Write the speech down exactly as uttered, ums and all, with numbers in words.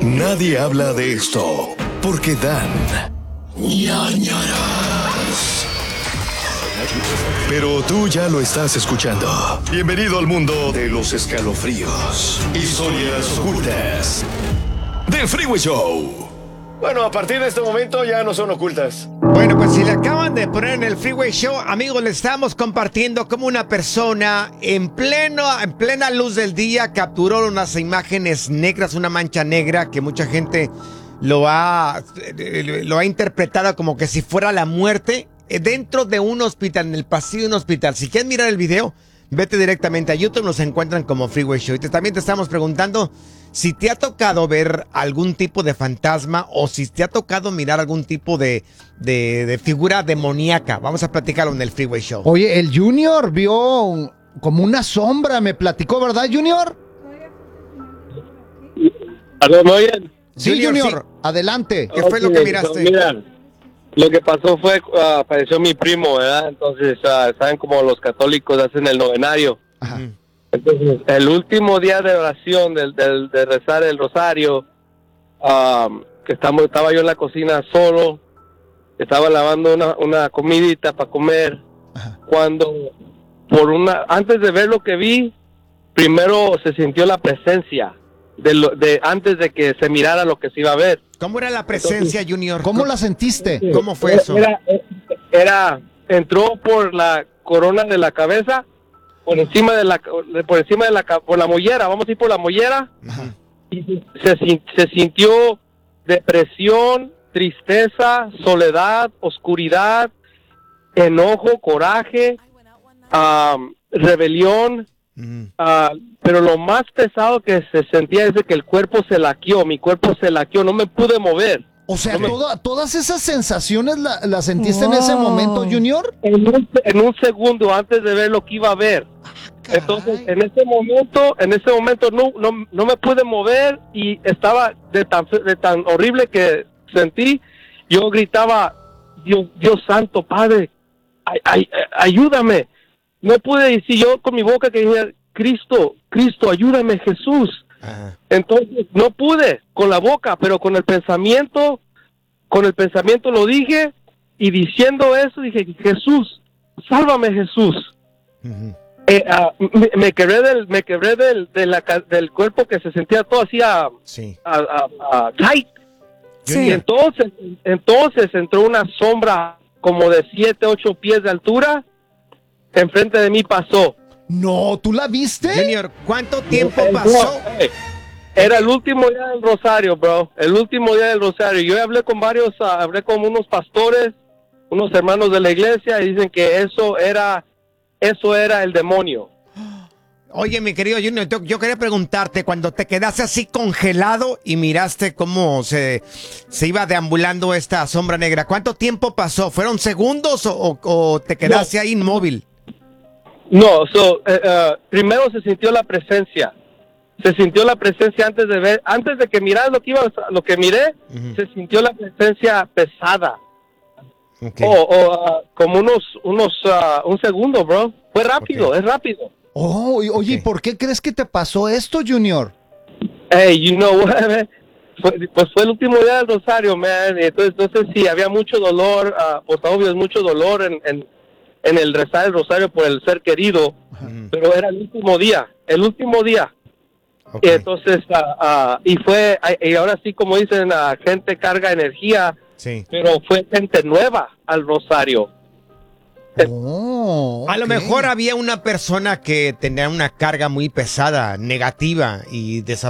Nadie habla de esto porque dan ñañaras. Pero tú ya lo estás escuchando. Bienvenido al mundo de los escalofríos, historias ocultas del Freeway Show. Bueno, a partir de este momento ya no son ocultas. Bueno, pues si le acaban de poner en el Freeway Show, amigos, le estamos compartiendo cómo una persona en pleno, en plena luz del día capturó unas imágenes negras, una mancha negra que mucha gente lo ha, lo ha interpretado como que si fuera la muerte dentro de un hospital, en el pasillo de un hospital. Si quieres mirar el video, vete directamente a YouTube, nos encuentran como Freeway Show. Y te, también te estamos preguntando si te ha tocado ver algún tipo de fantasma o si te ha tocado mirar algún tipo de, de, de figura demoníaca. Vamos a platicarlo en el Freeway Show. Oye, el Junior vio un- como una sombra, me platicó, ¿verdad, Junior? ¿Aló, me oyen? Sí, Junior, Junior, adelante. ¿Qué fue lo que Ok, miraste? so, mira, lo que pasó fue, uh, apareció mi primo, ¿verdad? Entonces, uh, saben cómo los católicos hacen el novenario. Ajá. Entonces, el último día de oración, del, del- de rezar el rosario, um, que estamos, estaba yo en la cocina solo, estaba lavando una, una comidita para comer, Ajá. cuando, por una, antes de ver lo que vi, primero se sintió la presencia, de, lo, de antes de que se mirara lo que se iba a ver. ¿Cómo era la presencia, Junior? ¿Cómo la sentiste? ¿Cómo fue eso? Era, era, entró por la corona de la cabeza, por encima de la, por encima de la, ca- por la mollera, vamos a ir por la mollera, Ajá. y se, sin- se sintió depresión, tristeza, soledad, oscuridad, enojo, coraje, am, rebelión, Ujú. ah, pero lo más pesado que se sentía es de que el cuerpo se laqueó, mi cuerpo se laqueó, no me pude mover. O sea, No me- toda- todas esas sensaciones la- las sentiste en ese momento, Junior. En un, en un segundo antes de ver lo que iba a ver. Entonces, en ese momento, en ese momento no, no, no me pude mover y estaba de tan, fe- de tan horrible que sentí. Yo gritaba, Dios, Dios santo, Padre, ay, ay, ay, ayúdame. No pude decir yo con mi boca que decía, Cristo, Cristo, ayúdame, Jesús. Ajá. Entonces, no pude con la boca, pero con el pensamiento, con el pensamiento lo dije, y diciendo eso dije, Jesús, sálvame, Jesús. Ujú. Eh, ah, me, me quebré del me quebré del de la ca- del cuerpo que se sentía todo así a, Sí. a- a- a tight. Sí. Y entonces entonces entró una sombra como de siete ocho pies de altura, enfrente de mí pasó. No, ¿tú la viste? Junior, ¿cuánto tiempo Eh, pasó? no, eh, era el último día del rosario, bro, el último día del rosario. Yo hablé con varios, ah, hablé con unos pastores, unos hermanos de la iglesia, y dicen que eso era eso era el demonio. Oye, mi querido Junior, yo, yo quería preguntarte, cuando te quedaste así congelado y miraste cómo se, se iba deambulando esta sombra negra, ¿cuánto tiempo pasó? ¿Fueron segundos o, o- o te quedaste ahí inmóvil? No, so, eh, eh, primero se sintió la presencia. Se sintió la presencia antes de ver, antes de que miras lo que iba, lo que miré, Ujú. se sintió la presencia pesada. Ok. O, o, ah, como unos, unos, ah, un segundo, bro. Fue rápido, Ok. es rápido. Oh, y- oye, ¿y Ok. por qué crees que te pasó esto, Junior? Hey, you know what, man? Fue- pues fue el último día del rosario, man. Y entonces, entonces sí, había mucho dolor, ah, pues obvio, es mucho dolor en, en, en el rezar el rosario por el ser querido. Ujú. Pero era el último día, el último día. Ok. Y entonces, ah, ah, y fue, ah, y ahora sí, como dicen, la gente carga energía, Sí. pero fue gente nueva al rosario. Oh, A lo ok. mejor había una persona que tenía una carga muy pesada, negativa, y